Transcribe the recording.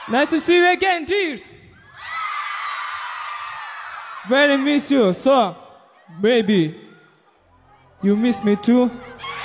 Nice to see you again, dears. Very miss you, so maybe you miss me too.